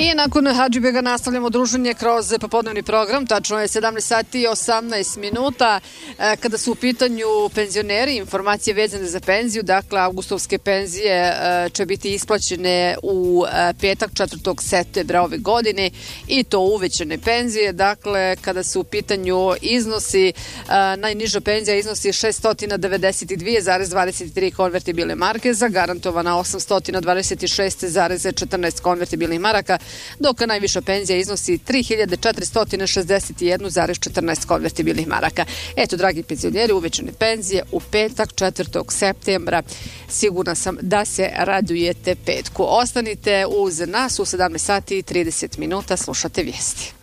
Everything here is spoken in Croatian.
I nakon Hadžibega nastavljamo druženje kroz popodnevni program, tačno je 17 sati i 18 minuta. Kada su u pitanju penzioneri, informacije vezane za penziju, dakle avgustovske penzije će biti isplaćene u petak 4. septembra ove godine i to uvećane penzije. Dakle, kada su u pitanju iznosi, najniža penzija iznosi 692,23 konvertibilne marke, zagarantovana 826,14 konvertibilnih maraka, dok najviša penzija iznosi 3461,14 konvertibilnih maraka. Eto, dragi penzioneri, uvećane penzije u petak 4. septembra. Sigurna sam da se radujete petku. Ostanite uz nas u 17 sati i 30 minuta, slušate vijesti.